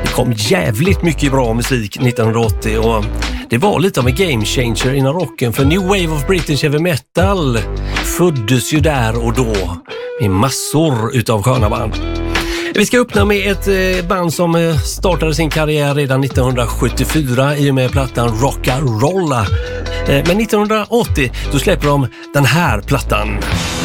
Det kom jävligt mycket bra musik 1980 och det var lite av en game changer inom rocken, för New Wave of British Heavy Metal föddes ju där och då med massor utav sköna band. Vi ska öppna med ett band som startade sin karriär redan 1974 i och med plattan Rock'n'Rolla. Men 1980 då släpper de den här plattan.